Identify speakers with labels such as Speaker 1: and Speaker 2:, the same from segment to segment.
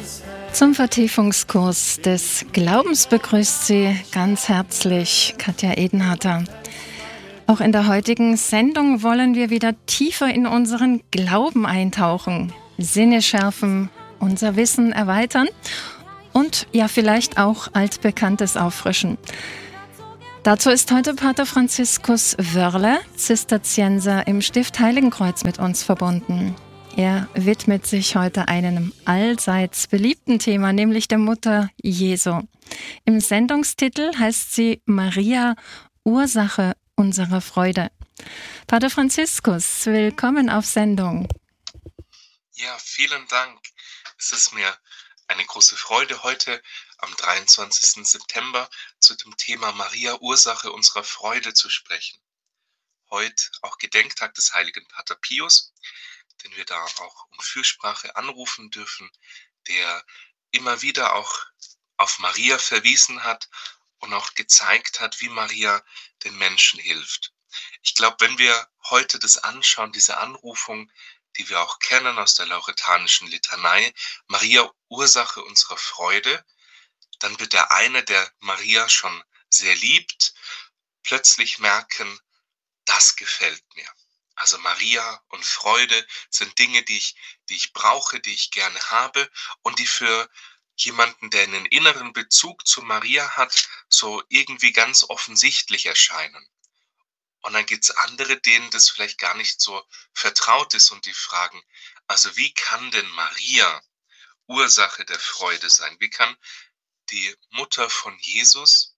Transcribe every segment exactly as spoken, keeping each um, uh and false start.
Speaker 1: Zum Vertiefungskurs des Glaubens begrüßt Sie ganz herzlich Katja Edenharter. Auch in der heutigen Sendung wollen wir wieder tiefer in unseren Glauben eintauchen, Sinne schärfen, unser Wissen erweitern und ja vielleicht auch Altbekanntes auffrischen. Dazu ist heute Pater Franziskus Wörle, Zisterzienser im Stift Heiligenkreuz, mit uns verbunden. Er widmet sich heute einem allseits beliebten Thema, nämlich der Mutter Jesu. Im Sendungstitel heißt sie Maria, Ursache unserer Freude. Pater Franziskus, willkommen auf Sendung.
Speaker 2: Ja, vielen Dank. Es ist mir eine große Freude, heute am dreiundzwanzigsten September zu dem Thema Maria, Ursache unserer Freude zu sprechen. Heute auch Gedenktag des heiligen Pater Pius, den wir da auch um Fürsprache anrufen dürfen, der immer wieder auch auf Maria verwiesen hat und auch gezeigt hat, wie Maria den Menschen hilft. Ich glaube, wenn wir heute das anschauen, diese Anrufung, die wir auch kennen aus der lauretanischen Litanei, Maria, Ursache unserer Freude, dann wird der eine, der Maria schon sehr liebt, plötzlich merken, das gefällt mir. Also Maria und Freude sind Dinge, die ich, die ich brauche, die ich gerne habe und die für jemanden, der einen inneren Bezug zu Maria hat, so irgendwie ganz offensichtlich erscheinen. Und dann gibt es andere, denen das vielleicht gar nicht so vertraut ist und die fragen, also wie kann denn Maria Ursache der Freude sein? Wie kann die Mutter von Jesus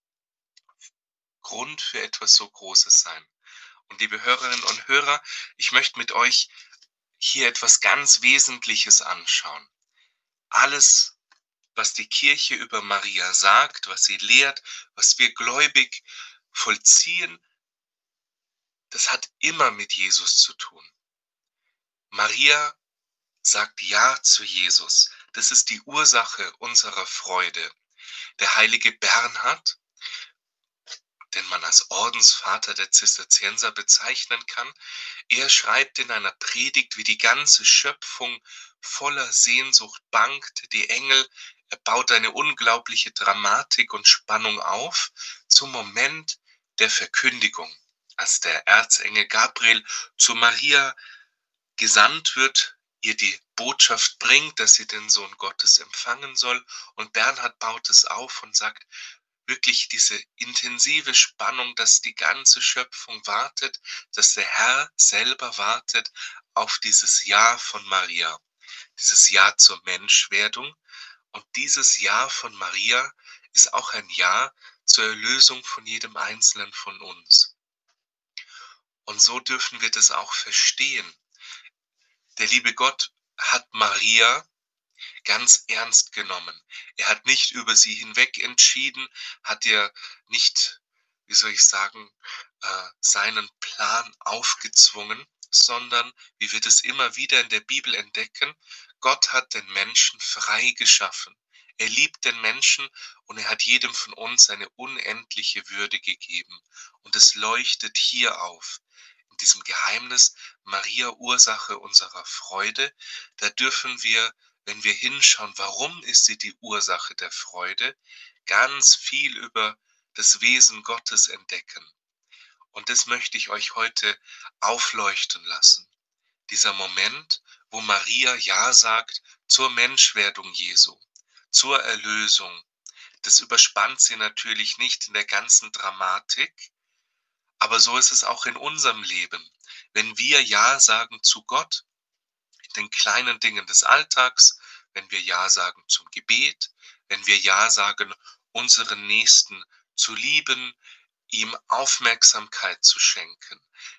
Speaker 2: Grund für etwas so Großes sein? Und liebe Hörerinnen und Hörer, ich möchte mit euch hier etwas ganz Wesentliches anschauen. Alles, was die Kirche über Maria sagt, was sie lehrt, was wir gläubig vollziehen, das hat immer mit Jesus zu tun. Maria sagt Ja zu Jesus. Das ist die Ursache unserer Freude. Der heilige Bernhard, den man als Ordensvater der Zisterzienser bezeichnen kann, er schreibt in einer Predigt, wie die ganze Schöpfung voller Sehnsucht bangt, die Engel, er baut eine unglaubliche Dramatik und Spannung auf zum Moment der Verkündigung, als der Erzengel Gabriel zu Maria gesandt wird, ihr die Botschaft bringt, dass sie den Sohn Gottes empfangen soll, und Bernhard baut es auf und sagt, wirklich diese intensive Spannung, dass die ganze Schöpfung wartet, dass der Herr selber wartet auf dieses Ja von Maria, dieses Ja zur Menschwerdung. Und dieses Ja von Maria ist auch ein Ja zur Erlösung von jedem Einzelnen von uns. Und so dürfen wir das auch verstehen. Der liebe Gott hat Maria ganz ernst genommen. Er hat nicht über sie hinweg entschieden, hat ihr nicht, wie soll ich sagen, äh, seinen Plan aufgezwungen, sondern, wie wir das immer wieder in der Bibel entdecken, Gott hat den Menschen frei geschaffen. Er liebt den Menschen und er hat jedem von uns eine unendliche Würde gegeben. Und es leuchtet hier auf. In diesem Geheimnis Maria, Ursache unserer Freude, da dürfen wir, wenn wir hinschauen, warum ist sie die Ursache der Freude, ganz viel über das Wesen Gottes entdecken. Und das möchte ich euch heute aufleuchten lassen. Dieser Moment, wo Maria Ja sagt zur Menschwerdung Jesu, zur Erlösung, das überspannt sie natürlich nicht in der ganzen Dramatik, aber so ist es auch in unserem Leben. Wenn wir Ja sagen zu Gott, in den kleinen Dingen des Alltags, wenn wir Ja sagen zum Gebet, wenn wir Ja sagen, unseren Nächsten zu lieben, ihm Aufmerksamkeit zu schenken,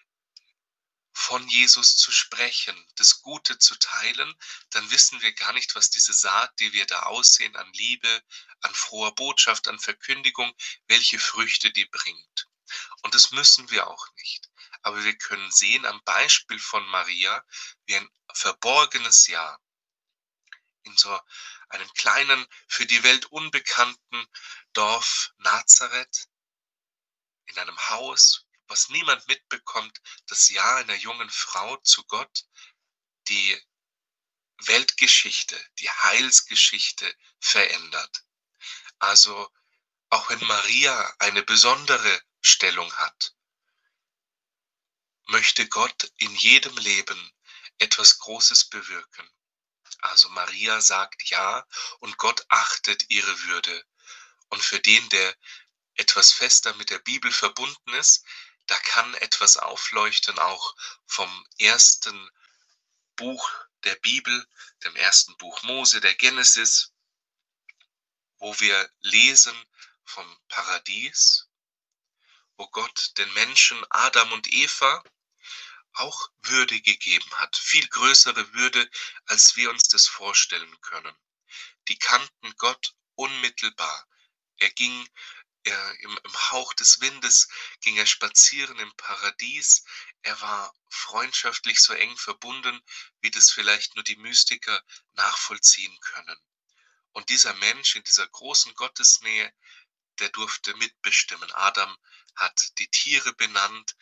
Speaker 2: von Jesus zu sprechen, das Gute zu teilen, dann wissen wir gar nicht, was diese Saat, die wir da aussehen, an Liebe, an froher Botschaft, an Verkündigung, welche Früchte die bringt. Und das müssen wir auch nicht. Aber wir können sehen am Beispiel von Maria, wie ein verborgenes Ja in so einem kleinen, für die Welt unbekannten Dorf Nazareth, in einem Haus, was niemand mitbekommt, das Ja einer jungen Frau zu Gott, die Weltgeschichte, die Heilsgeschichte verändert. Also auch wenn Maria eine besondere Stellung hat, möchte Gott in jedem Leben etwas Großes bewirken. Also Maria sagt ja und Gott achtet ihre Würde. Und für den, der etwas fester mit der Bibel verbunden ist, da kann etwas aufleuchten, auch vom ersten Buch der Bibel, dem ersten Buch Mose, der Genesis, wo wir lesen vom Paradies, wo Gott den Menschen Adam und Eva auch Würde gegeben hat, viel größere Würde, als wir uns das vorstellen können. Die kannten Gott unmittelbar. Er ging er, im, im Hauch des Windes, ging er spazieren im Paradies. Er war freundschaftlich so eng verbunden, wie das vielleicht nur die Mystiker nachvollziehen können. Und dieser Mensch in dieser großen Gottesnähe, der durfte mitbestimmen. Adam hat die Tiere benannt.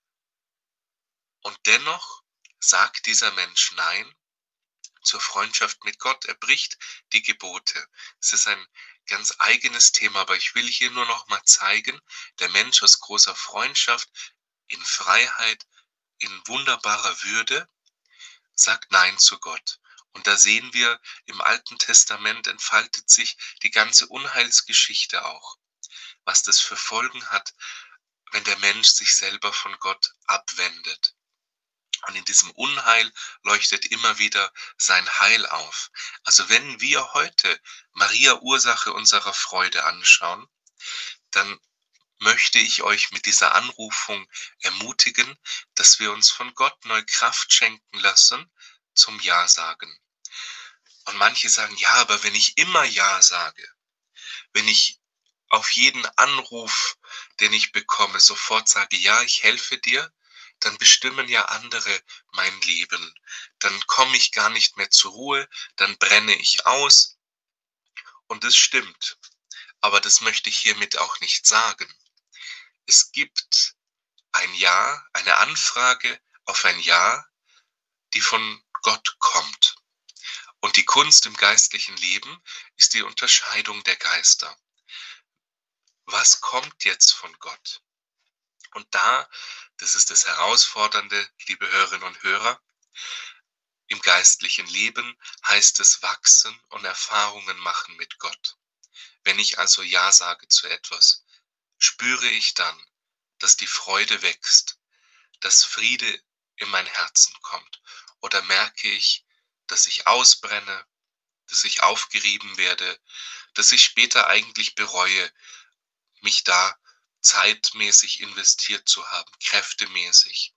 Speaker 2: Und dennoch sagt dieser Mensch Nein zur Freundschaft mit Gott. Er bricht die Gebote. Es ist ein ganz eigenes Thema, aber ich will hier nur noch mal zeigen, der Mensch aus großer Freundschaft, in Freiheit, in wunderbarer Würde, sagt Nein zu Gott. Und da sehen wir, im Alten Testament entfaltet sich die ganze Unheilsgeschichte auch, was das für Folgen hat, wenn der Mensch sich selber von Gott abwendet. Und in diesem Unheil leuchtet immer wieder sein Heil auf. Also wenn wir heute Maria Ursache unserer Freude anschauen, dann möchte ich euch mit dieser Anrufung ermutigen, dass wir uns von Gott neu Kraft schenken lassen zum Ja sagen. Und manche sagen, ja, aber wenn ich immer Ja sage, wenn ich auf jeden Anruf, den ich bekomme, sofort sage, ja, ich helfe dir, dann bestimmen ja andere mein Leben. Dann komme ich gar nicht mehr zur Ruhe, dann brenne ich aus. Und das stimmt. Aber das möchte ich hiermit auch nicht sagen. Es gibt ein Ja, eine Anfrage auf ein Ja, die von Gott kommt. Und die Kunst im geistlichen Leben ist die Unterscheidung der Geister. Was kommt jetzt von Gott? Und da, das ist das Herausfordernde, liebe Hörerinnen und Hörer, im geistlichen Leben heißt es wachsen und Erfahrungen machen mit Gott. Wenn ich also Ja sage zu etwas, spüre ich dann, dass die Freude wächst, dass Friede in mein Herzen kommt. Oder merke ich, dass ich ausbrenne, dass ich aufgerieben werde, dass ich später eigentlich bereue, mich da zeitmäßig investiert zu haben, kräftemäßig.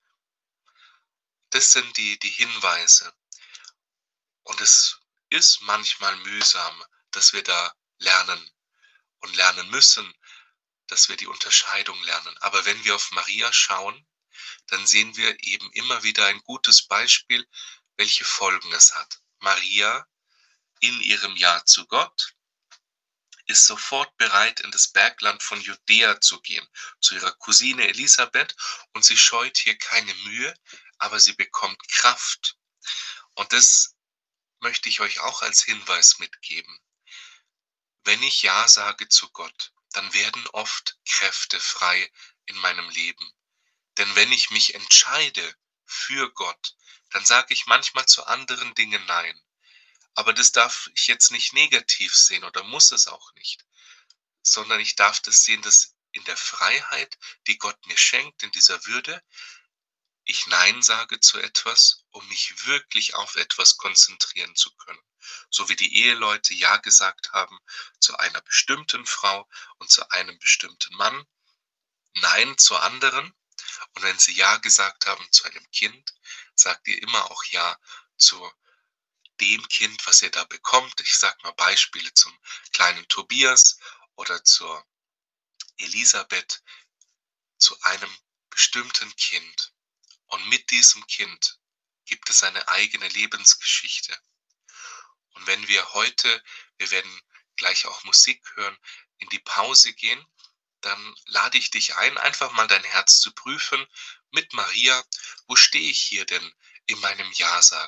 Speaker 2: Das sind die, die Hinweise. Und es ist manchmal mühsam, dass wir da lernen und lernen müssen, dass wir die Unterscheidung lernen. Aber wenn wir auf Maria schauen, dann sehen wir eben immer wieder ein gutes Beispiel, welche Folgen es hat. Maria in ihrem Ja zu Gott ist sofort bereit, in das Bergland von Judäa zu gehen, zu ihrer Cousine Elisabeth, und sie scheut hier keine Mühe, aber sie bekommt Kraft. Und das möchte ich euch auch als Hinweis mitgeben. Wenn ich Ja sage zu Gott, dann werden oft Kräfte frei in meinem Leben. Denn wenn ich mich entscheide für Gott, dann sage ich manchmal zu anderen Dingen Nein. Aber das darf ich jetzt nicht negativ sehen oder muss es auch nicht, sondern ich darf das sehen, dass in der Freiheit, die Gott mir schenkt, in dieser Würde, ich Nein sage zu etwas, um mich wirklich auf etwas konzentrieren zu können. So wie die Eheleute Ja gesagt haben zu einer bestimmten Frau und zu einem bestimmten Mann, Nein zu anderen. Und wenn sie Ja gesagt haben zu einem Kind, sagt ihr immer auch Ja zu dem Kind, was ihr da bekommt. Ich sage mal Beispiele zum kleinen Tobias oder zur Elisabeth, zu einem bestimmten Kind. Und mit diesem Kind gibt es eine eigene Lebensgeschichte. Und wenn wir heute, wir werden gleich auch Musik hören, in die Pause gehen, dann lade ich dich ein, einfach mal dein Herz zu prüfen mit Maria. Wo stehe ich hier denn in meinem Ja sagen?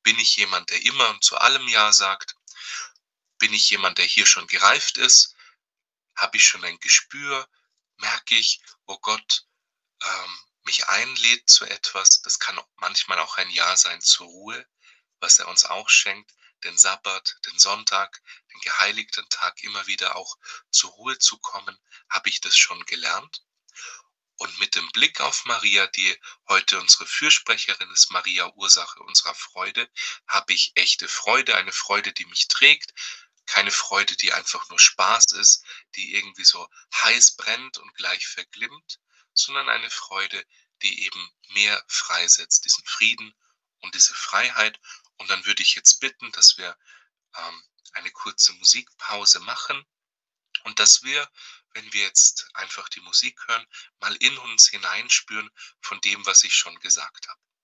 Speaker 2: Bin ich jemand, der immer und zu allem Ja sagt? Bin ich jemand, der hier schon gereift ist? Habe ich schon ein Gespür? Merke ich, wo Gott ähm, mich einlädt zu etwas? Das kann manchmal auch ein Ja sein zur Ruhe, was er uns auch schenkt, den Sabbat, den Sonntag, den geheiligten Tag immer wieder auch zur Ruhe zu kommen. Habe ich das schon gelernt? Und mit dem Blick auf Maria, die heute unsere Fürsprecherin ist, Maria, Ursache unserer Freude, habe ich echte Freude, eine Freude, die mich trägt, keine Freude, die einfach nur Spaß ist, die irgendwie so heiß brennt und gleich verglimmt, sondern eine Freude, die eben mehr freisetzt, diesen Frieden und diese Freiheit. Und dann würde ich jetzt bitten, dass wir ähm, eine kurze Musikpause machen und dass wir, wenn wir jetzt einfach die Musik hören, mal in uns hineinspüren von dem, was ich schon gesagt habe.